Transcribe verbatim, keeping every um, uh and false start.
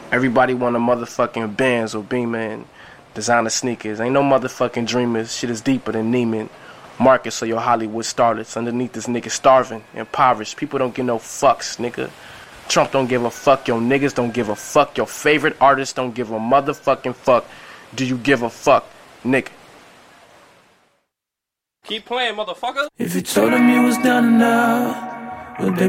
Everybody want a motherfucking Benz or Beamer and designer sneakers. Ain't no motherfucking dreamers. Shit is deeper than Neiman Marcus or your Hollywood starlets. Underneath this nigga starving, impoverished. People don't give no fucks, nigga. Trump don't give a fuck. Your niggas don't give a fuck. Your favorite artists don't give a motherfucking fuck. Do you give a fuck, nigga? Keep playing, motherfucker. If you told him you was down and out, would they